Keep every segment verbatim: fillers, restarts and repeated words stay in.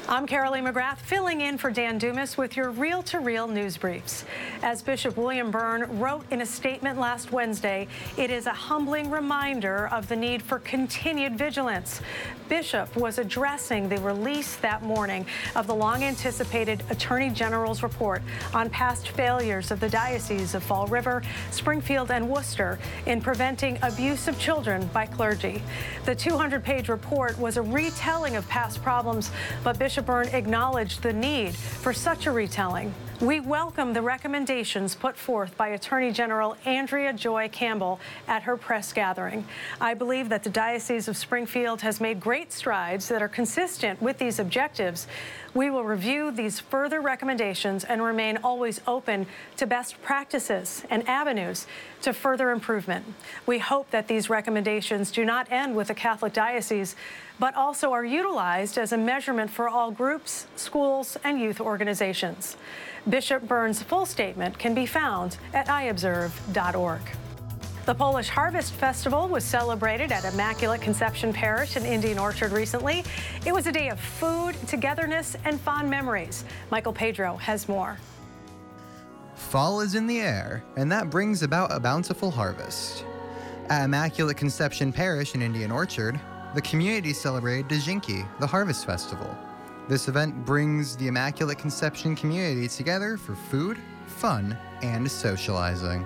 I'm Carolee McGrath, filling in for Dan Dumas with your reel-to-reel news briefs. As Bishop William Byrne wrote in a statement last Wednesday, it is a humbling reminder of the need for continued vigilance. Bishop was addressing the release that morning of the long-anticipated Attorney General's report on past failures of the Diocese of Fall River, Springfield, and Worcester in preventing abuse of children by clergy. The two hundred page report was a retelling of past problems, but Bishop Byrne acknowledged the need for such a retelling. We welcome the recommendations put forth by Attorney General Andrea Joy Campbell at her press gathering. I believe that the Diocese of Springfield has made great strides that are consistent with these objectives. We will review these further recommendations and remain always open to best practices and avenues to further improvement. We hope that these recommendations do not end with the Catholic Diocese, but also are utilized as a measurement for all groups, schools, and youth organizations. Bishop Byrne's full statement can be found at i observe dot org. The Polish Harvest Festival was celebrated at Immaculate Conception Parish in Indian Orchard recently. It was a day of food, togetherness, and fond memories. Michael Pedro has more. Fall is in the air, and that brings about a bountiful harvest. At Immaculate Conception Parish in Indian Orchard, the community celebrated Dżinki, the Harvest Festival. This event brings the Immaculate Conception community together for food, fun, and socializing.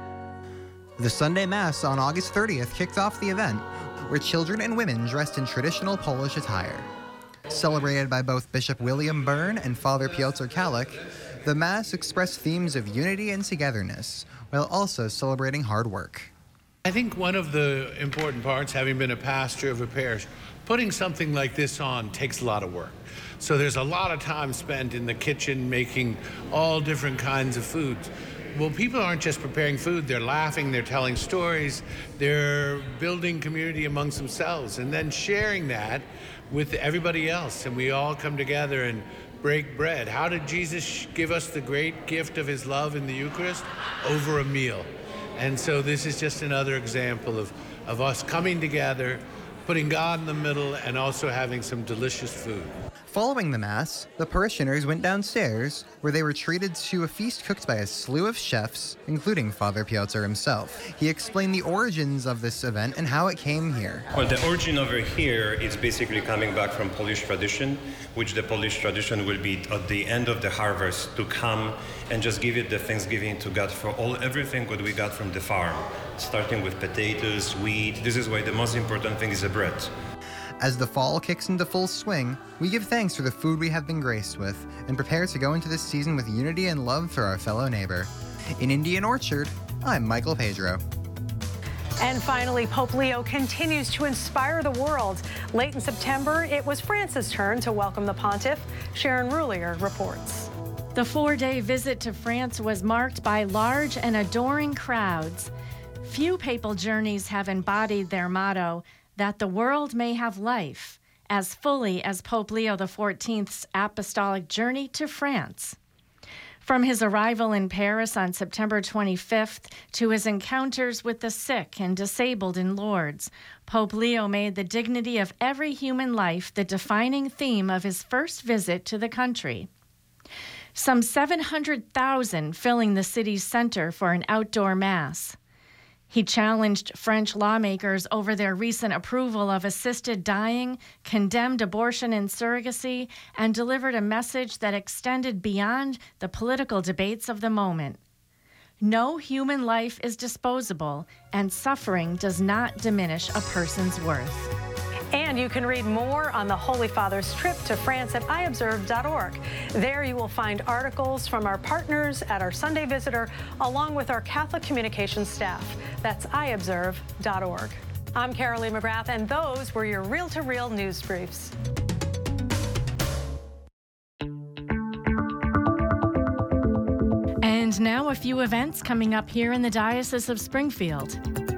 The Sunday Mass on August thirtieth kicked off the event, where children and women dressed in traditional Polish attire. Celebrated by both Bishop William Byrne and Father Piotr Kalik, the Mass expressed themes of unity and togetherness, while also celebrating hard work. I think one of the important parts, having been a pastor of a parish, putting something like this on takes a lot of work. So there's a lot of time spent in the kitchen making all different kinds of foods. Well, people aren't just preparing food, they're laughing, they're telling stories, they're building community amongst themselves, and then sharing that with everybody else. And we all come together and break bread. How did Jesus give us the great gift of his love in the Eucharist? Over a meal. And so this is just another example of, of us coming together, putting God in the middle, and also having some delicious food. Following the Mass, the parishioners went downstairs, where they were treated to a feast cooked by a slew of chefs, including Father Piotr himself. He explained the origins of this event and how it came here. Well, the origin over here is basically coming back from Polish tradition, which the Polish tradition will be at the end of the harvest to come and just give it the thanksgiving to God for all everything what we got from the farm, starting with potatoes, wheat. This is why the most important thing is the bread. As the fall kicks into full swing, we give thanks for the food we have been graced with and prepare to go into this season with unity and love for our fellow neighbor. In Indian Orchard, I'm Michael Pedro. And finally, Pope Leo continues to inspire the world. Late in September, it was France's turn to welcome the pontiff. Sharon Rulier reports. The four-day visit to France was marked by large and adoring crowds. Few papal journeys have embodied their motto, that the world may have life, as fully as Pope Leo the fourteenth's apostolic journey to France. From his arrival in Paris on September twenty-fifth to his encounters with the sick and disabled in Lourdes, Pope Leo made the dignity of every human life the defining theme of his first visit to the country. Some seven hundred thousand filling the city's center for an outdoor mass. He challenged French lawmakers over their recent approval of assisted dying, condemned abortion and surrogacy, and delivered a message that extended beyond the political debates of the moment. No human life is disposable, and suffering does not diminish a person's worth. And you can read more on the Holy Father's trip to France at i observe dot org. There you will find articles from our partners at our Sunday Visitor, along with our Catholic communications staff. That's i observe dot org. I'm Carolee McGrath, and those were your reel-to-reel news briefs. And now a few events coming up here in the Diocese of Springfield.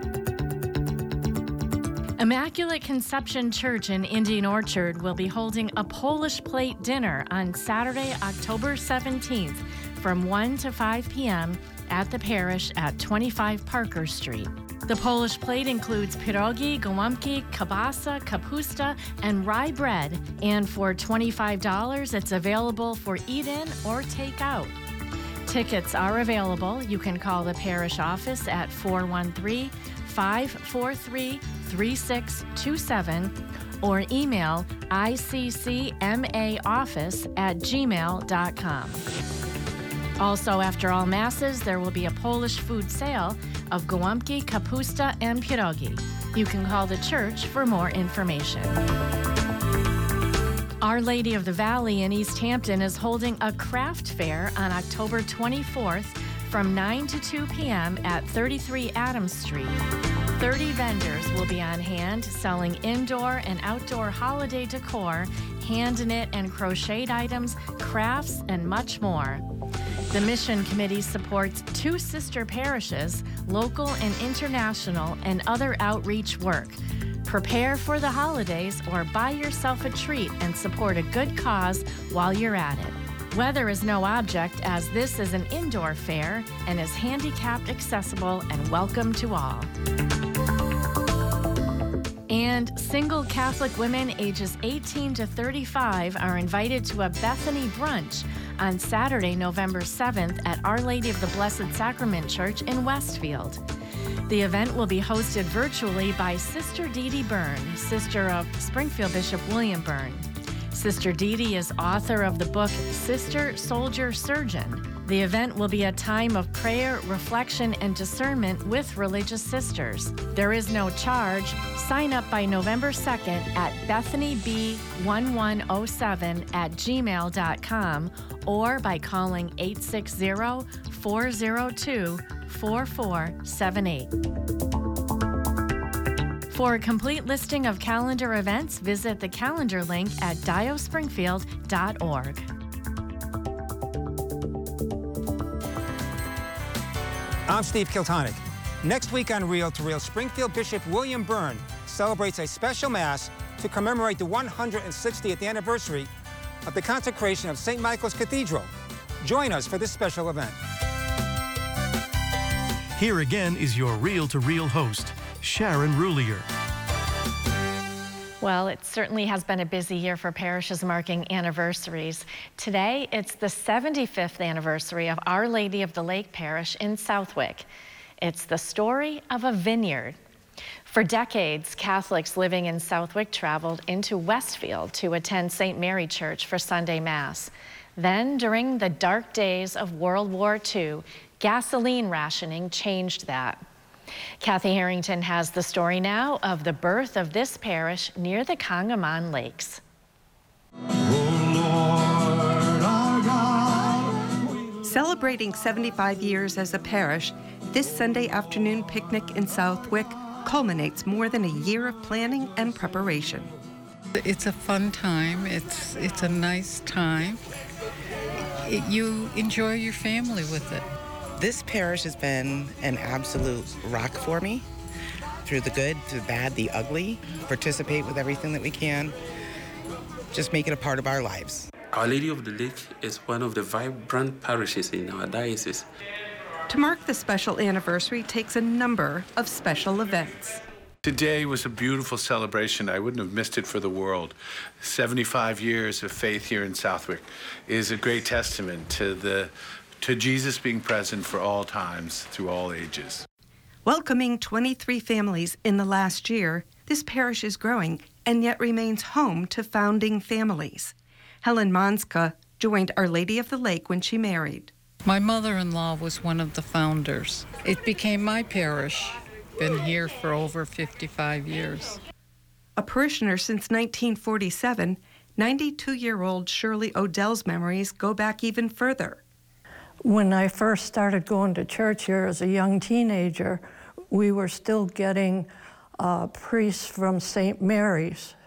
Immaculate Conception Church in Indian Orchard will be holding a Polish plate dinner on Saturday, October seventeenth from one to five p.m. at the parish at twenty-five Parker Street. The Polish plate includes pierogi, gołąbki, kielbasa, kapusta, and rye bread. And for twenty-five dollars, it's available for eat-in or take-out. Tickets are available. You can call the parish office at four one three, five four three, three six two seven or email I C C M A office at gmail dot com. Also, after all Masses, there will be a Polish food sale of gołąbki, kapusta, and pierogi. You can call the church for more information. Our Lady of the Valley in East Hampton is holding a craft fair on October twenty-fourth from nine to two p.m. at thirty-three Adams Street. thirty vendors will be on hand selling indoor and outdoor holiday decor, hand-knit and crocheted items, crafts, and much more. The Mission Committee supports two sister parishes, local and international, and other outreach work. Prepare for the holidays or buy yourself a treat and support a good cause while you're at it. Weather is no object, as this is an indoor fair and is handicapped accessible and welcome to all. And single Catholic women ages eighteen to thirty-five are invited to a Bethany brunch on Saturday, November seventh at Our Lady of the Blessed Sacrament Church in Westfield. The event will be hosted virtually by Sister Dee Dee Byrne, sister of Springfield Bishop William Byrne. Sister Dee Dee is author of the book Sister, Soldier, Surgeon. The event will be a time of prayer, reflection, and discernment with religious sisters. There is no charge. Sign up by November second at bethany b one one oh seven at gmail dot com or by calling eight six zero, four zero two, four four seven eight. For a complete listing of calendar events, visit the calendar link at dio springfield dot org. I'm Steve Kiltonic. Next week on Real to Real, Springfield Bishop William Byrne celebrates a special Mass to commemorate the one hundred sixtieth anniversary of the consecration of Saint Michael's Cathedral. Join us for this special event. Here again is your Real to Real host, Sharon Rulier. Well, it certainly has been a busy year for parishes marking anniversaries. Today, it's the seventy-fifth anniversary of Our Lady of the Lake Parish in Southwick. It's the story of a vineyard. For decades, Catholics living in Southwick traveled into Westfield to attend Saint Mary Church for Sunday Mass. Then, during the dark days of World War Two, gasoline rationing changed that. Kathy Harrington has the story now of the birth of this parish near the Congamon Lakes. Celebrating seventy-five years as a parish, this Sunday afternoon picnic in Southwick culminates more than a year of planning and preparation. It's a fun time. It's it's a nice time. It, you enjoy your family with it. This parish has been an absolute rock for me. Through the good, through the bad, the ugly. Participate with everything that we can. Just make it a part of our lives. Our Lady of the Lake is one of the vibrant parishes in our diocese. To mark the special anniversary takes a number of special events. Today was a beautiful celebration. I wouldn't have missed it for the world. seventy-five years of faith here in Southwick is a great testament to the to Jesus being present for all times, through all ages. Welcoming twenty-three families in the last year, this parish is growing and yet remains home to founding families. Helen Monska joined Our Lady of the Lake when she married. My mother-in-law was one of the founders. It became my parish. Been here for over fifty-five years. A parishioner since nineteen forty-seven, ninety-two-year-old Shirley Odell's memories go back even further. When I first started going to church here as a young teenager, we were still getting uh, priests from Saint Mary's